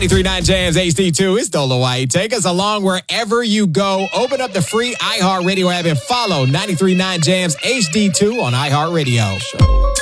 93.9 Jams HD2. It's Dola White. Take us along wherever you go. Open up the free iHeartRadio app and follow 93.9 Jams HD2 on iHeartRadio.